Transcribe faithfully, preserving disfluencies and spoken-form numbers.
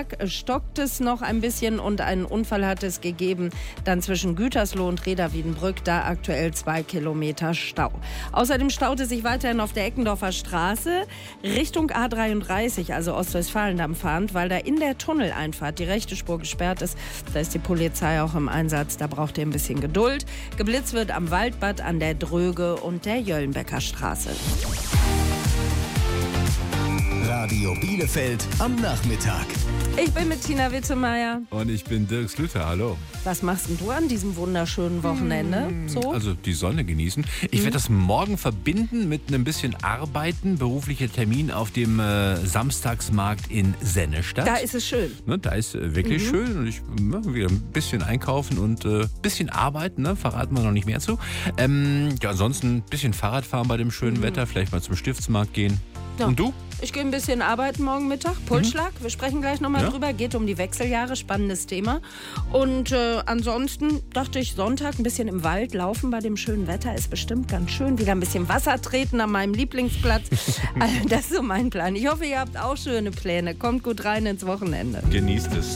Tag stockt es noch ein bisschen und einen Unfall hat es gegeben, dann zwischen Gütersloh und Reda-Wiedenbrück, da aktuell zwei Kilometer Stau. Außerdem staut es sich weiterhin auf der Eckendorfer Straße Richtung A dreiunddreißig, also Ostwestfalen-Damm fahrend, weil da in der Tunneleinfahrt die rechte Spur gesperrt ist. Da ist die Polizei auch im Einsatz, da braucht ihr ein bisschen Geduld. Geblitzt wird am Waldbad, an der Dröge und der Jöllenbecker Straße. Radio Bielefeld am Nachmittag. Ich bin mit Tina Wittemeier. Und ich bin Dirk Slüter, hallo. Was machst denn du an diesem wunderschönen Wochenende? So? Also die Sonne genießen. Ich werde das morgen verbinden mit einem bisschen Arbeiten, beruflicher Termin auf dem äh, Samstagsmarkt in Sennestadt. Da ist es schön. Ne, da ist äh, wirklich Mhm. schön und ich ne, wieder ein bisschen einkaufen und ein äh, bisschen arbeiten, ne, verraten wir noch nicht mehr zu. Ähm, ja, ansonsten ein bisschen Fahrrad fahren bei dem schönen Wetter, vielleicht mal zum Stiftsmarkt gehen. Ja. Und du? Ich gehe ein bisschen arbeiten morgen Mittag. Pulsschlag, wir sprechen gleich nochmal Ja. drüber. Geht um die Wechseljahre, spannendes Thema. Und äh, ansonsten dachte ich, Sonntag ein bisschen im Wald laufen bei dem schönen Wetter ist bestimmt ganz schön. Wieder ein bisschen Wasser treten an meinem Lieblingsplatz. Also, das ist so mein Plan. Ich hoffe, ihr habt auch schöne Pläne. Kommt gut rein ins Wochenende. Genießt es.